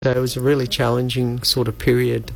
So it was a really challenging sort of period.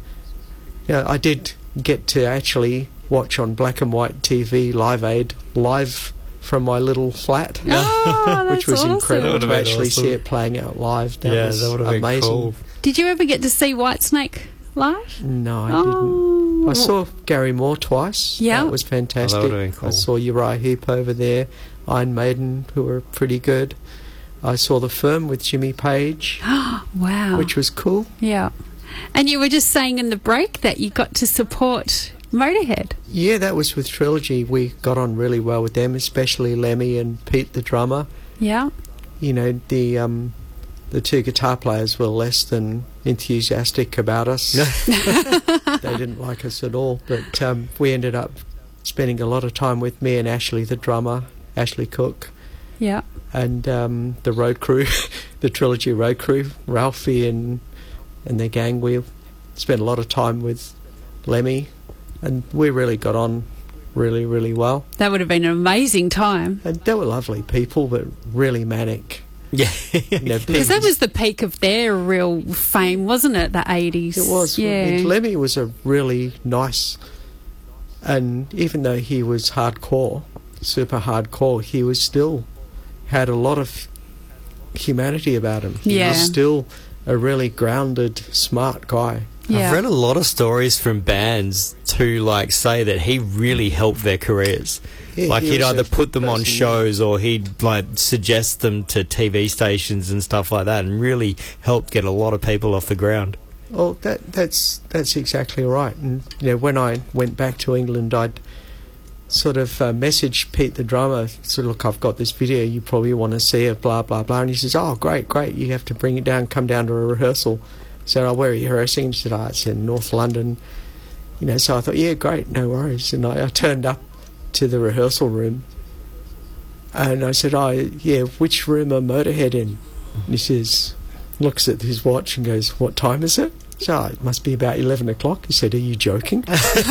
I did get to actually watch on black and white TV Live Aid live from my little flat, which was incredible to actually see it playing out live. That was amazing. Cool. Did you ever get to see Whitesnake live? No, I didn't. I saw Gary Moore twice. Yeah, that was fantastic. That would have been cool. I saw Uriah Heep over there, Iron Maiden, who were pretty good. I saw The Firm with Jimmy Page. Wow. Which was cool. Yeah. And you were just saying in the break that you got to support Motorhead. Yeah, that was with Trilogy. We got on really well with them, especially Lemmy and Pete, the drummer. Yeah. You know, the two guitar players were less than enthusiastic about us. They didn't like us at all. But we ended up spending a lot of time with me and Ashley, the drummer, Ashley Cook. Yeah. And the road crew, the Trilogy road crew, Ralphie and their gang. We spent a lot of time with Lemmy, and we really got on really, really well. That would have been an amazing time. And they were lovely people, but really manic. Yeah. Because that was the peak of their real fame, wasn't it, the 80s? It was. Yeah. Lemmy was a really nice, and even though he was hardcore, super hardcore, he was still had a lot of humanity about him. He was still a really grounded, smart guy. Yeah. I've read a lot of stories from bands to say that he really helped their careers. Yeah, he'd either put them on shows or he'd suggest them to TV stations and stuff like that, and really helped get a lot of people off the ground. Well, that's exactly right. And when I went back to England, I'd sort of messaged Pete, the drummer, said, look, I've got this video, you probably want to see it, blah, blah, blah. And he says, oh, great, you have to bring it down, come down to a rehearsal. So, where are you rehearsing? He said, it's in North London. So I thought, yeah, great, no worries. And I turned up to the rehearsal room, and I said, which room are Motorhead in? And he says, looks at his watch and goes, what time is it? So it must be about 11 o'clock. He said, are you joking?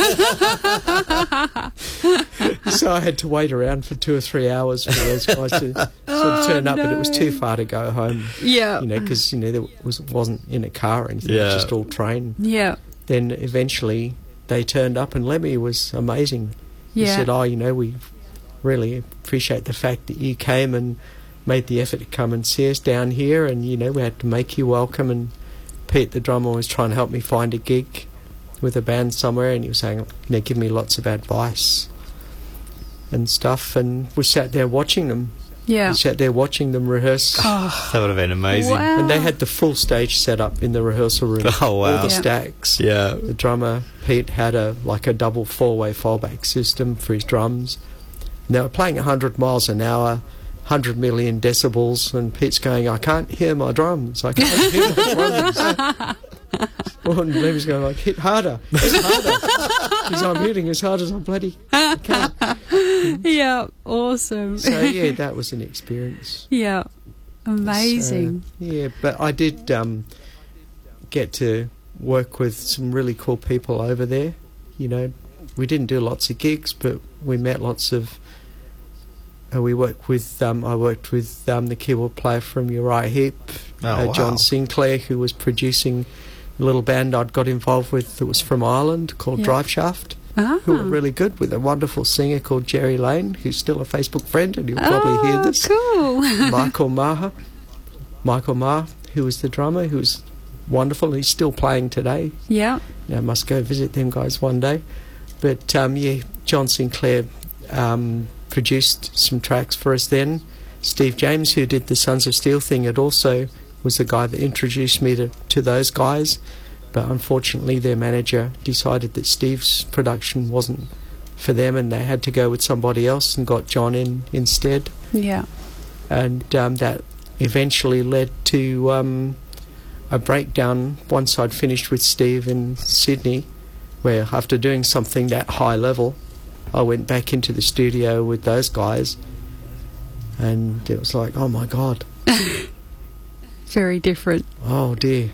So I had to wait around for 2 or 3 hours for those guys to sort of turn up, but it was too far to go home. Yeah. Because, there wasn't in a car or anything, it was just all train. Yeah. Then eventually they turned up, and Lemmy was amazing. He said, we really appreciate the fact that you came and made the effort to come and see us down here, and, we had to make you welcome. And Pete, the drummer, was trying to help me find a gig with a band somewhere, and he was saying, give me lots of advice and stuff, and we sat there watching them. Yeah. We sat there watching them rehearse. Oh, that would have been amazing. Wow. And they had the full stage set up in the rehearsal room. Oh, wow. All the stacks. Yeah. The drummer, Pete, had a double 4-way fallback system for his drums. And they were playing 100 miles an hour, 100 million decibels, and Pete's going, I can't hear my drums. I can't hear my drums. And Lemmy's going hit harder. It's harder. Because I'm hitting as hard as I bloody can. Yeah, awesome. So, that was an experience. Yeah, amazing. So, but I did get to work with some really cool people over there. We didn't do lots of gigs, but we met lots of... we worked with... I worked with the keyboard player from Uriah Heep, John Sinclair, who was producing a little band I'd got involved with that was from Ireland called Driveshaft, who were really good, with a wonderful singer called Jerry Lane, who's still a Facebook friend, and you'll probably hear this. Cool. Michael Maher, who was the drummer, who was wonderful. He's still playing today. Yeah. I must go visit them guys one day. But, John Sinclair produced some tracks for us then. Steve James, who did the Sons of Steel thing, had also was the guy that introduced me to those guys, but unfortunately their manager decided that Steve's production wasn't for them, and they had to go with somebody else and got John in instead. Yeah. And that eventually led to a breakdown once I'd finished with Steve in Sydney, where after doing something that high level, I went back into the studio with those guys, and it was like, oh my God. Very different. Oh dear.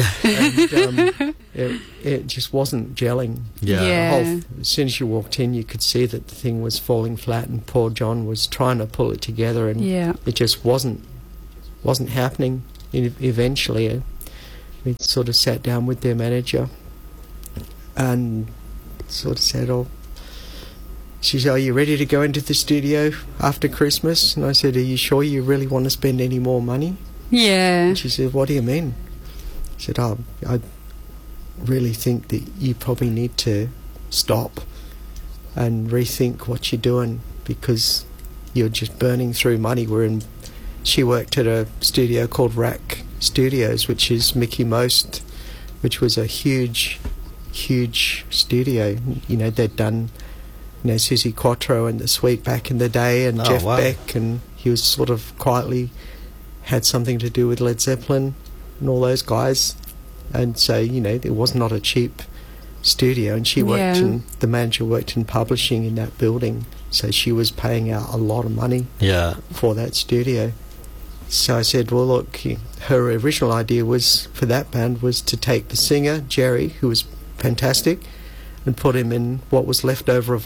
And it just wasn't gelling. Yeah. As soon as you walked in, you could see that the thing was falling flat, and poor John was trying to pull it together, and it just wasn't happening. Eventually, we sort of sat down with their manager and sort of said, she said, are you ready to go into the studio after Christmas? And I said, are you sure you really want to spend any more money? Yeah. And she said, what do you mean? I said, I really think that you probably need to stop and rethink what you're doing, because you're just burning through money. She worked at a studio called Rack Studios, which is Mickey Most, which was a huge studio. You know, they'd done, you know, Suzi Quatro and The Sweet back in the day, and Jeff Beck, and he was sort of quietly had something to do with Led Zeppelin and all those guys. And so, you know, it was not a cheap studio, and she worked in, the manager worked in publishing in that building, so she was paying out a lot of money for that studio. So I said, well, look, her original idea was for that band was to take the singer Jerry, who was fantastic, and put him in what was left over of